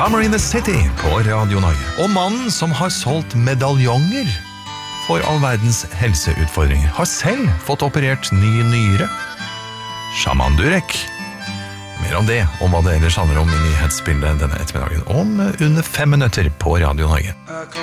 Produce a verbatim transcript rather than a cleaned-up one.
Summer in the City på Radio Norge. Og mannen som har solgt medaljonger for all verdens helseutfordringer har selv fått operert ny nyre. Shaman Durek. Mer om det, om hva det ellers handler om i nyhetsbildet denne ettermiddagen. Om under fem minutter på Radio Norge.